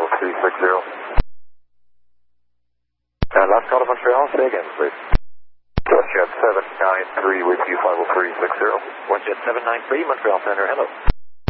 50360. Last call to Montreal, say again, please. WestJet 793 with you, 50360. WestJet 793, Montreal Center, hello.